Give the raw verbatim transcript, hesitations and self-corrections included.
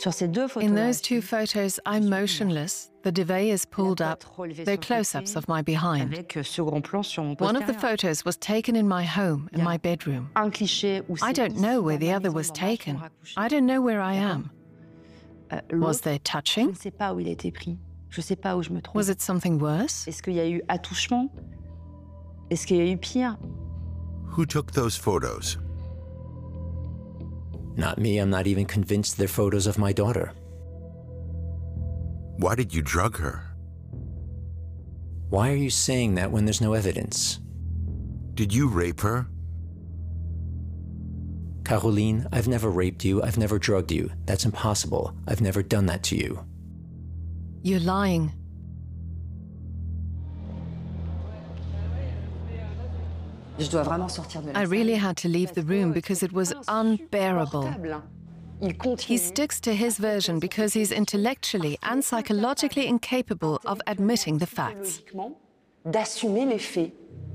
In those two photos, I'm motionless. The duvet is pulled up. They're close-ups of my behind. One of the photos was taken in my home, in my bedroom. I don't know where the other was taken. I don't know where I am. Was there touching? Was it something worse? Who took those photos? Not me. I'm not even convinced they're photos of my daughter. Why did you drug her? Why are you saying that when there's no evidence? Did you rape her? Caroline, I've never raped you. I've never drugged you. That's impossible. I've never done that to you. You're lying. I really had to leave the room because it was unbearable. He sticks to his version because he's intellectually and psychologically incapable of admitting the facts.